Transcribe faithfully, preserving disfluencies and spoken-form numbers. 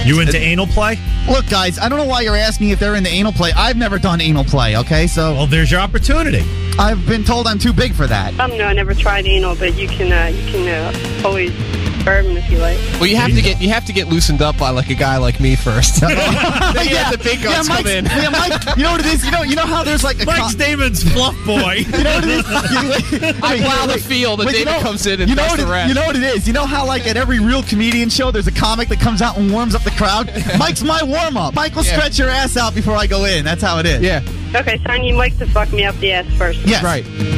You into anal play? Look, guys, I don't know why you're asking if they're into anal play. I've never done anal play, okay? So Well, there's your opportunity. I've been told I'm too big for that. Um, no, I never tried anal, but you can uh, you can uh, always bourbon if you like. Well, you have to get you have to get loosened up by like a guy like me first. Then you yeah, have the big guns yeah, come Mike's, in. Yeah, Mike, you know what it is? You know, you know how there's like a Mike's co- Damon's fluff boy. You know what it is? I plow the field, and Wait, you David know- comes in and you know does what the it, rest. You know what it is? You know how like at every real comedian show, there's a comic that comes out and warms up the crowd. Mike's my warm up. Mike will Yeah. stretch your ass out before I go in. That's how it is. Yeah, Okay, so I need Mike to fuck me up the ass first. Yes. right.